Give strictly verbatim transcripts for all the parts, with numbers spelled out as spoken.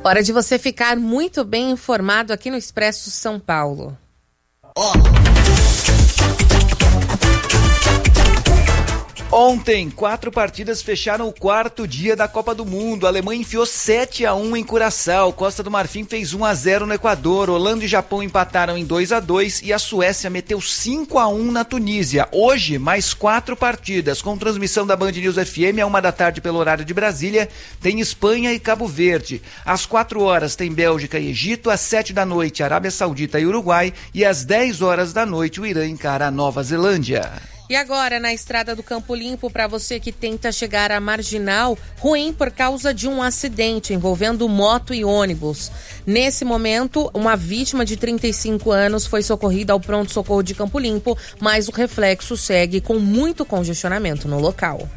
Hora de você ficar muito bem informado aqui no Expresso São Paulo. Oh. Ontem, quatro partidas fecharam o quarto dia da Copa do Mundo. A Alemanha enfiou sete a um em Curaçao. Costa do Marfim fez um a zero no Equador. Holanda e Japão empataram em dois a dois e a Suécia meteu cinco a um na Tunísia. Hoje, mais quatro partidas, com transmissão da Band News F M, a uma da tarde pelo horário de Brasília, tem Espanha e Cabo Verde. Às quatro horas tem Bélgica e Egito, às sete da noite Arábia Saudita e Uruguai e às dez horas da noite o Irã encara a Nova Zelândia. E agora, na estrada do Campo Limpo, para você que tenta chegar à Marginal, ruim por causa de um acidente envolvendo moto e ônibus. Nesse momento, uma vítima de trinta e cinco anos foi socorrida ao pronto-socorro de Campo Limpo, mas o reflexo segue com muito congestionamento no local.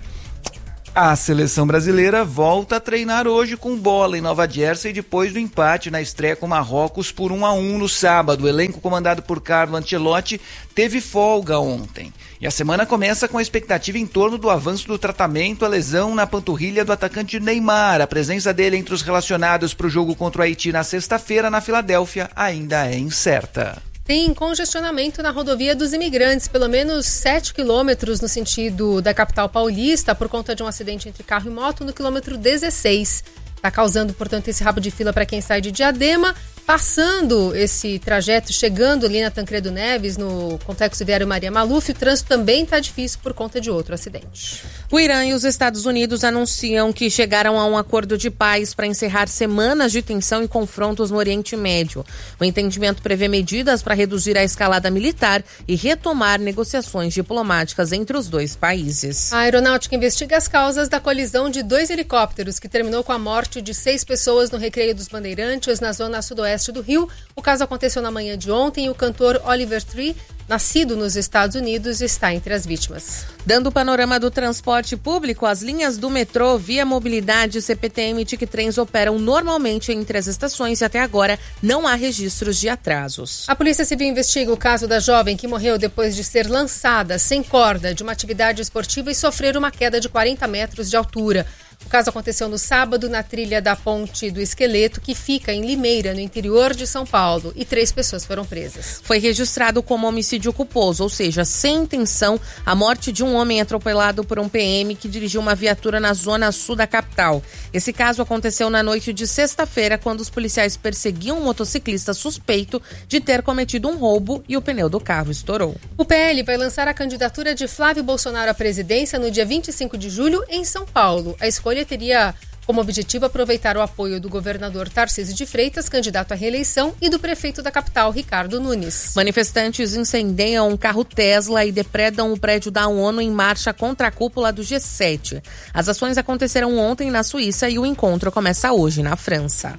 A seleção brasileira volta a treinar hoje com bola em Nova Jersey depois do empate na estreia com Marrocos por um a um no sábado. O elenco comandado por Carlo Ancelotti teve folga ontem. E a semana começa com a expectativa em torno do avanço do tratamento à lesão na panturrilha do atacante Neymar. A presença dele entre os relacionados para o jogo contra o Haiti na sexta-feira na Filadélfia ainda é incerta. Tem congestionamento na rodovia dos Imigrantes, pelo menos sete quilômetros no sentido da capital paulista, por conta de um acidente entre carro e moto no quilômetro dezesseis. Está causando, portanto, esse rabo de fila para quem sai de Diadema. Passando esse trajeto, chegando ali na Tancredo Neves, no Complexo Viário Maria Maluf, o trânsito também está difícil por conta de outro acidente. O Irã e os Estados Unidos anunciam que chegaram a um acordo de paz para encerrar semanas de tensão e confrontos no Oriente Médio. O entendimento prevê medidas para reduzir a escalada militar e retomar negociações diplomáticas entre os dois países. A aeronáutica investiga as causas da colisão de dois helicópteros que terminou com a morte de seis pessoas no Recreio dos Bandeirantes, na zona sudoeste do Rio. O caso aconteceu na manhã de ontem e o cantor Oliver Tree, nascido nos Estados Unidos, está entre as vítimas. Dando o panorama do transporte público, as linhas do metrô, Via Mobilidade, C P T M e TicTrens operam normalmente entre as estações e até agora não há registros de atrasos. A Polícia Civil investiga o caso da jovem que morreu depois de ser lançada sem corda de uma atividade esportiva e sofrer uma queda de quarenta metros de altura. O caso aconteceu no sábado na trilha da Ponte do Esqueleto, que fica em Limeira, no interior de São Paulo, e três pessoas foram presas. Foi registrado como homicídio culposo, ou seja, sem intenção, a morte de um homem atropelado por um P M que dirigiu uma viatura na zona sul da capital. Esse caso aconteceu na noite de sexta-feira, quando os policiais perseguiam um motociclista suspeito de ter cometido um roubo e o pneu do carro estourou. O P L vai lançar a candidatura de Flávio Bolsonaro à presidência no dia vinte e cinco de julho em São Paulo. A escolha teria como objetivo aproveitar o apoio do governador Tarcísio de Freitas, candidato à reeleição, e do prefeito da capital, Ricardo Nunes. Manifestantes incendiam um carro Tesla e depredam o prédio da ONU em marcha contra a cúpula do G sete. As ações aconteceram ontem na Suíça e o encontro começa hoje na França.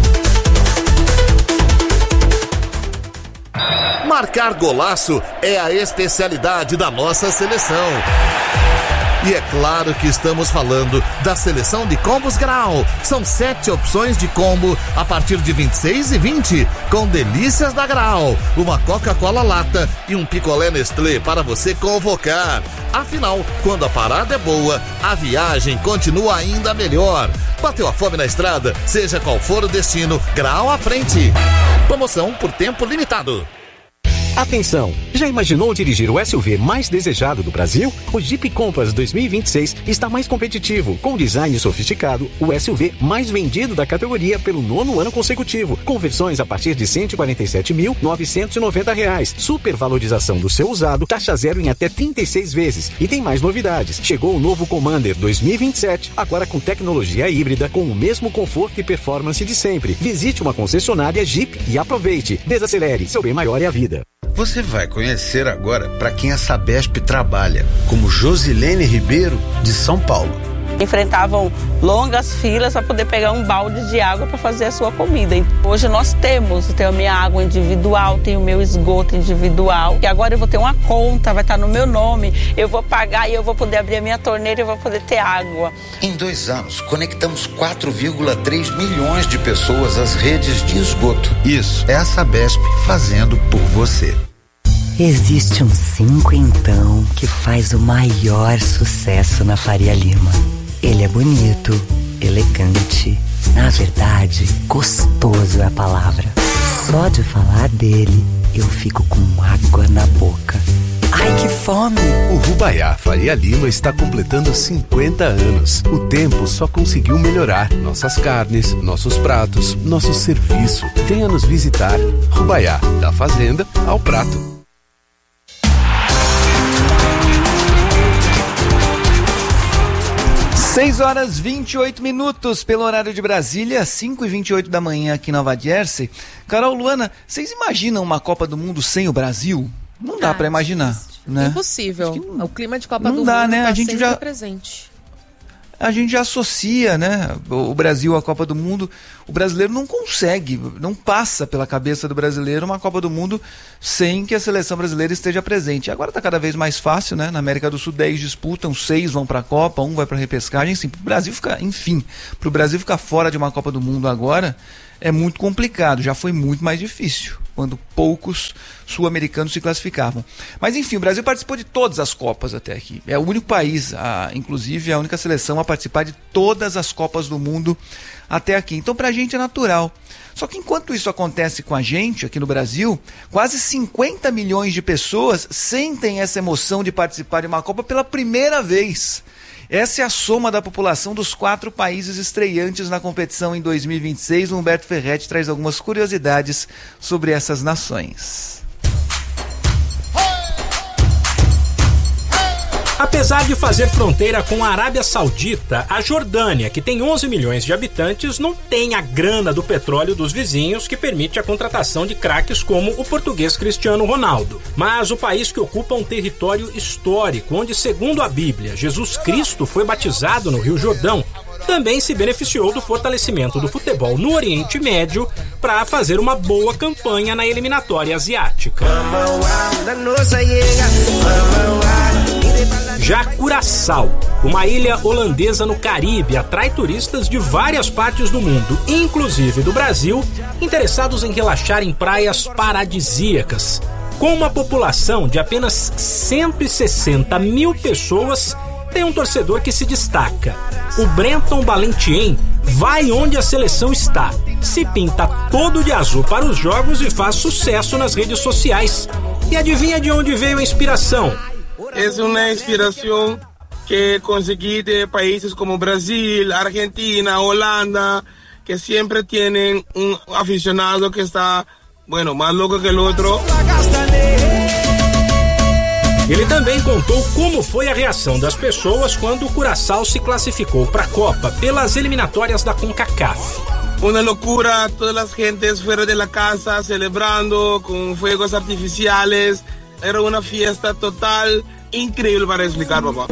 Marcar golaço é a especialidade da nossa seleção. E é claro que estamos falando da seleção de combos Grau. São sete opções de combo a partir de vinte e seis e vinte, com delícias da Grau. Uma Coca-Cola lata e um picolé Nestlé para você convocar. Afinal, quando a parada é boa, a viagem continua ainda melhor. Bateu a fome na estrada? Seja qual for o destino, Grau à frente. Promoção por tempo limitado. Atenção! Já imaginou dirigir o S U V mais desejado do Brasil? O Jeep Compass dois mil e vinte e seis está mais competitivo, com design sofisticado, o S U V mais vendido da categoria pelo nono ano consecutivo, com versões a partir de cento e quarenta e sete mil novecentos e noventa reais, supervalorização do seu usado, taxa zero em até trinta e seis vezes. E tem mais novidades. Chegou o novo Commander dois mil e vinte e sete, agora com tecnologia híbrida, com o mesmo conforto e performance de sempre. Visite uma concessionária Jeep e aproveite. Desacelere, seu bem maior é a vida. Você vai conhecer agora para quem a Sabesp trabalha, como Josilene Ribeiro, de São Paulo. Enfrentavam longas filas para poder pegar um balde de água para fazer a sua comida. Hoje nós temos, eu tenho a minha água individual, tenho o meu esgoto individual, e agora eu vou ter uma conta, vai estar no meu nome, eu vou pagar e eu vou poder abrir a minha torneira e eu vou poder ter água. Em dois anos, conectamos quatro vírgula três milhões de pessoas às redes de esgoto. Isso é a Sabesp fazendo por você. Existe um cinco então que faz o maior sucesso na Faria Lima. Ele é bonito, elegante, Na verdade, gostoso é a palavra. Só de falar dele, eu fico com água na boca. Ai, que fome! O Rubaiá Faria Lima está completando cinquenta anos. O tempo só conseguiu melhorar nossas carnes, nossos pratos, nosso serviço. Venha nos visitar. Rubaiá, da fazenda ao prato. seis horas e vinte e oito minutos pelo horário de Brasília, cinco e vinte e oito da manhã aqui em Nova Jersey. Carol, Luana, vocês imaginam uma Copa do Mundo sem o Brasil? Não dá ah, pra imaginar, né? Impossível. Não, o clima de Copa não do dá, Mundo né? tá a gente sempre já presente. A gente já associa, né, o Brasil à Copa do Mundo. O brasileiro não consegue, não passa pela cabeça do brasileiro uma Copa do Mundo sem que a seleção brasileira esteja presente. Agora está cada vez mais fácil, né? Na América do Sul, dez disputam, seis vão para a Copa, um vai para a repescagem. Assim, pro Brasil ficar, enfim, para o Brasil ficar fora de uma Copa do Mundo agora é muito complicado. Já foi muito mais difícil, quando poucos sul-americanos se classificavam. Mas enfim, o Brasil participou de todas as Copas até aqui. É o único país, a, inclusive a única seleção a participar de todas as Copas do Mundo até aqui. Então pra gente é natural. Só que enquanto isso acontece com a gente aqui no Brasil, quase cinquenta milhões de pessoas sentem essa emoção de participar de uma Copa pela primeira vez. Essa é a soma da população dos quatro países estreantes na competição em dois mil e vinte e seis. O Humberto Ferretti traz algumas curiosidades sobre essas nações. Apesar de fazer fronteira com a Arábia Saudita, a Jordânia, que tem onze milhões de habitantes, não tem a grana do petróleo dos vizinhos que permite a contratação de craques como o português Cristiano Ronaldo. Mas o país que ocupa um território histórico, onde, segundo a Bíblia, Jesus Cristo foi batizado no Rio Jordão, também se beneficiou do fortalecimento do futebol no Oriente Médio para fazer uma boa campanha na eliminatória asiática. Já Curaçao, uma ilha holandesa no Caribe, atrai turistas de várias partes do mundo, inclusive do Brasil, interessados em relaxar em praias paradisíacas. Com uma população de apenas cento e sessenta mil pessoas, tem um torcedor que se destaca. O Brenton Balentien vai onde a seleção está, se pinta todo de azul para os jogos e faz sucesso nas redes sociais. E adivinha de onde veio a inspiração? É uma inspiração que consegui de países como Brasil, Argentina, Holanda, que sempre têm um aficionado que está, bueno, mais louco que o outro. Ele também contou como foi a reação das pessoas quando o Curaçao se classificou para a Copa pelas eliminatórias da CONCACAF. Uma loucura, todas as gentes fora da casa celebrando com fogos artificiais. Era uma fiesta total, incrível para explicar, papá.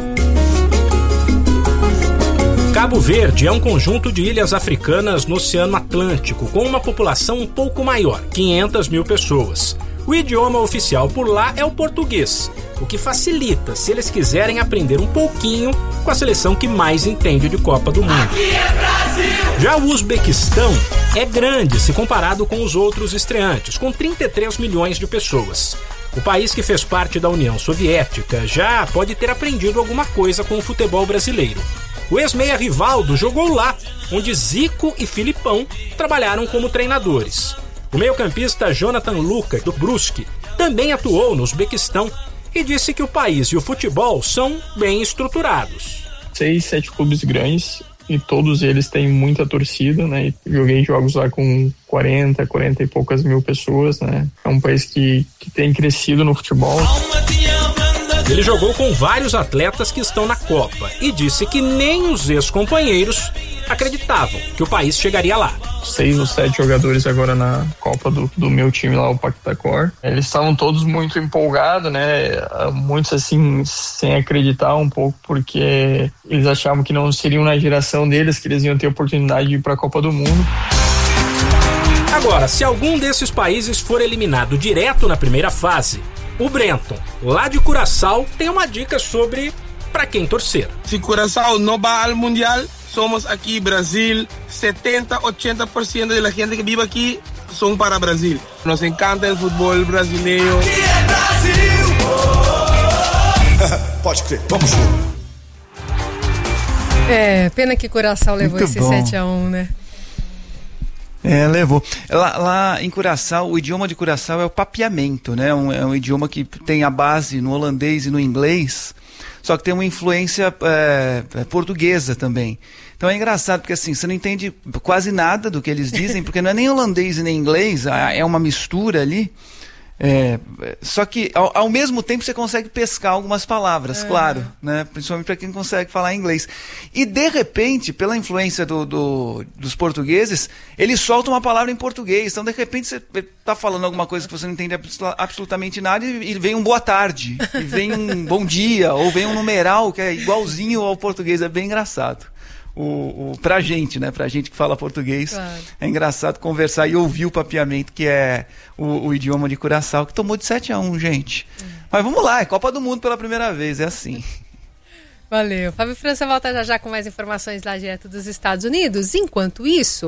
Cabo Verde é um conjunto de ilhas africanas no Oceano Atlântico, com uma população um pouco maior, quinhentas mil pessoas. O idioma oficial por lá é o português, o que facilita se eles quiserem aprender um pouquinho com a seleção que mais entende de Copa do Mundo. Aqui é Brasil! Já o Uzbequistão é grande se comparado com os outros estreantes, com trinta e três milhões de pessoas. O país que fez parte da União Soviética já pode ter aprendido alguma coisa com o futebol brasileiro. O ex-meia Rivaldo jogou lá, onde Zico e Filipão trabalharam como treinadores. O meio-campista Jonathan Luca, do Brusque, também atuou no Uzbequistão e disse que o país e o futebol são bem estruturados. Seis, sete clubes grandes e todos eles têm muita torcida, né? Joguei jogos lá com quarenta, quarenta e poucas mil pessoas, né? É um país que, que tem crescido no futebol. Ele jogou com vários atletas que estão na Copa e disse que nem os ex-companheiros acreditavam que o país chegaria lá. Seis ou sete jogadores agora na Copa do, do meu time lá, o Pactacor. Eles estavam todos muito empolgados, né? Muitos assim, sem acreditar um pouco, porque eles achavam que não seriam na geração deles que eles iam ter oportunidade de ir para a Copa do Mundo. Agora, se algum desses países for eliminado direto na primeira fase, o Brenton, lá de Curaçao, tem uma dica sobre para quem torcer. Se Curaçao não vai ao Mundial, somos aqui Brasil, setenta, oitenta por cento da gente que vive aqui são para Brasil. Nos encanta o futebol brasileiro. Aqui é Brasil! Oh! Pode crer, vamos junto. É, pena que Curaçao levou Muito esse bom. sete a um, né? É, levou. Lá, lá em Curaçao, o idioma de Curaçao é o papiamento, né? Um, é um idioma que tem a base no holandês e no inglês, só que tem uma influência é, portuguesa também. Então é engraçado, porque assim, você não entende quase nada do que eles dizem, porque não é nem holandês e nem inglês, é uma mistura ali. É, só que ao, ao mesmo tempo você consegue pescar algumas palavras, é. claro, né? Principalmente para quem consegue falar inglês. E de repente, pela influência do, do, dos portugueses, eles soltam uma palavra em português. Então de repente você está falando alguma coisa que você não entende absolutamente nada e, e vem um boa tarde, e vem um bom dia, ou vem um numeral que é igualzinho ao português. É bem engraçado. O, o, pra gente, né? Pra gente que fala português, claro. É engraçado conversar e ouvir o papiamento, que é o, o idioma de Curaçao, que tomou de sete a um, gente. Uhum. Mas vamos lá, é Copa do Mundo pela primeira vez, é assim. Valeu. Fábio França volta já já com mais informações lá direto dos Estados Unidos. Enquanto isso...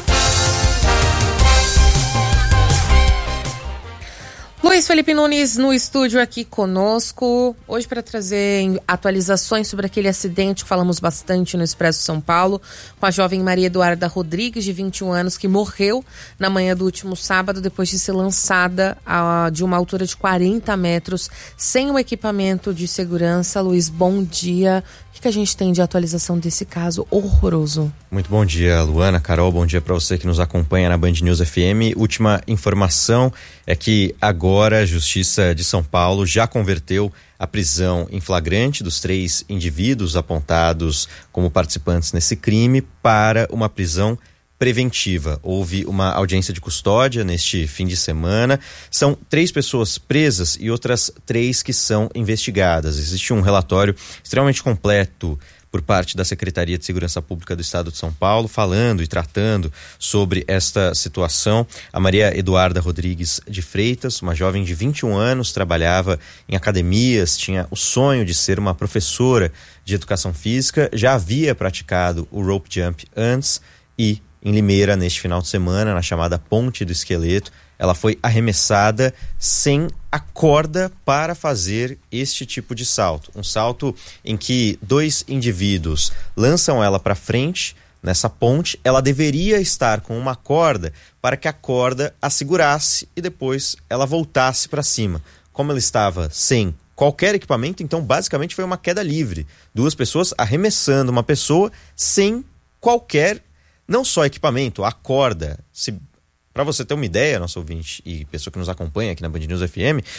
Luiz Felipe Nunes no estúdio aqui conosco, hoje para trazer atualizações sobre aquele acidente que falamos bastante no Expresso São Paulo, com a jovem Maria Eduarda Rodrigues, de vinte e um anos, que morreu na manhã do último sábado depois de ser lançada a, de uma altura de quarenta metros, sem o equipamento de segurança. Luiz, bom dia. O que, que a gente tem de atualização desse caso horroroso? Muito bom dia, Luana, Carol, bom dia para você que nos acompanha na Band News F M. Última informação é que agora a Justiça de São Paulo já converteu a prisão em flagrante dos três indivíduos apontados como participantes nesse crime para uma prisão preventiva. Houve uma audiência de custódia neste fim de semana. São três pessoas presas e outras três que são investigadas. Existe um relatório extremamente completo por parte da Secretaria de Segurança Pública do Estado de São Paulo, falando e tratando sobre esta situação. A Maria Eduarda Rodrigues de Freitas, uma jovem de vinte e um anos, trabalhava em academias, tinha o sonho de ser uma professora de educação física, já havia praticado o rope jump antes e em Limeira, neste final de semana, na chamada Ponte do Esqueleto, ela foi arremessada sem a corda para fazer este tipo de salto. Um salto em que dois indivíduos lançam ela para frente nessa ponte. Ela deveria estar com uma corda para que a corda a segurasse e depois ela voltasse para cima. Como ela estava sem qualquer equipamento, então basicamente foi uma queda livre. Duas pessoas arremessando uma pessoa sem qualquer, não só equipamento, a corda. Se Para você ter uma ideia, nosso ouvinte e pessoa que nos acompanha aqui na Band News F M,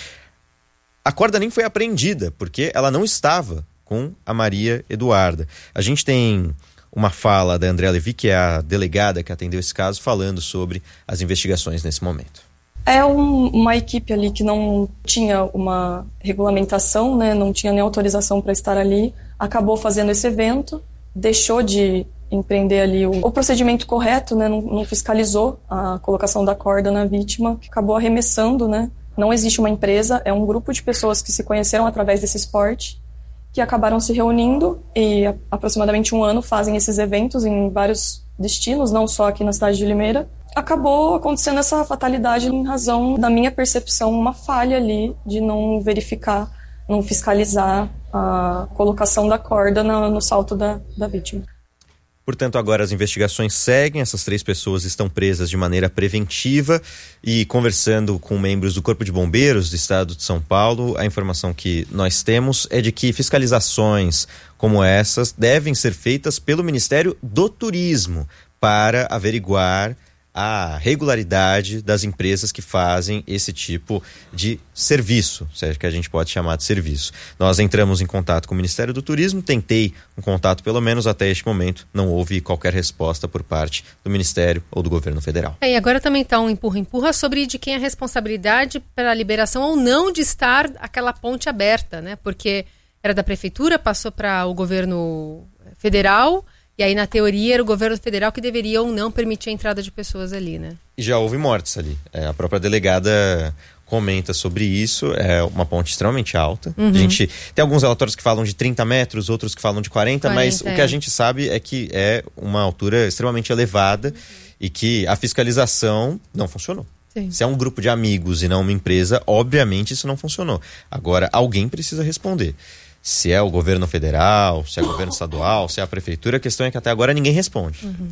a corda nem foi apreendida, porque ela não estava com a Maria Eduarda. A gente tem uma fala da Andréa Levi, que é a delegada que atendeu esse caso, falando sobre as investigações nesse momento. É um, uma equipe ali que não tinha uma regulamentação, né, não tinha nem autorização para estar ali, acabou fazendo esse evento, deixou de empreender ali o, o procedimento correto, né, não, não fiscalizou a colocação da corda na vítima, que acabou arremessando, né. Não existe uma empresa, é um grupo de pessoas que se conheceram através desse esporte, que acabaram se reunindo e há aproximadamente um ano fazem esses eventos em vários destinos, não só aqui na cidade de Limeira. Acabou acontecendo essa fatalidade em razão da minha percepção, uma falha ali de não verificar, não fiscalizar a colocação da corda no, no salto da, da vítima. Portanto, agora as investigações seguem, essas três pessoas estão presas de maneira preventiva e conversando com membros do Corpo de Bombeiros do Estado de São Paulo, a informação que nós temos é de que fiscalizações como essas devem ser feitas pelo Ministério do Turismo para averiguar a regularidade das empresas que fazem esse tipo de serviço, seja que a gente pode chamar de serviço. Nós entramos em contato com o Ministério do Turismo, tentei um contato pelo menos até este momento, não houve qualquer resposta por parte do Ministério ou do Governo Federal. É, e agora também está um empurra-empurra sobre de quem é a responsabilidade pela liberação ou não de estar aquela ponte aberta, né? Porque era da Prefeitura, passou para o Governo Federal. E aí, na teoria, era o governo federal que deveria ou não permitir a entrada de pessoas ali, né? E já houve mortes ali. É, a própria delegada comenta sobre isso. É uma ponte extremamente alta. Uhum. A gente tem alguns relatórios que falam de trinta metros, outros que falam de quarenta, quarenta mas é. O que a gente sabe é que é uma altura extremamente elevada uhum. e que a fiscalização não funcionou. Sim. Se é um grupo de amigos e não uma empresa, obviamente isso não funcionou. Agora, alguém precisa responder. Se é o governo federal, se é o governo estadual, se é a prefeitura, a questão é que até agora ninguém responde. Uhum.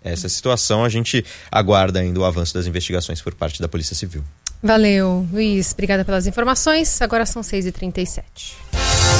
essa situação. A gente aguarda ainda o avanço das investigações por parte da Polícia Civil. Valeu, Luiz. Obrigada pelas informações. Agora são seis e trinta e sete.